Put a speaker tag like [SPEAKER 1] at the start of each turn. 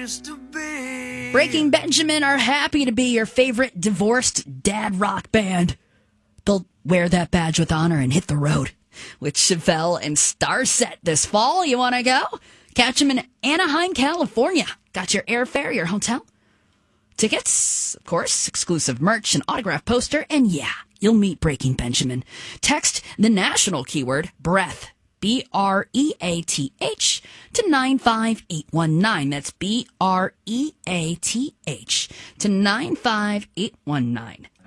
[SPEAKER 1] Breaking Benjamin are happy to be your favorite divorced dad rock band. They'll wear that badge with honor and hit the road with Chevelle and Starset this fall. You want to go? Catch them in Anaheim, California. Got your airfare, your hotel, tickets, of course, exclusive merch, an autograph poster, and yeah, you'll meet Breaking Benjamin. Text the national keyword breath, BREATH, to 95819. That's BREATH to 95819.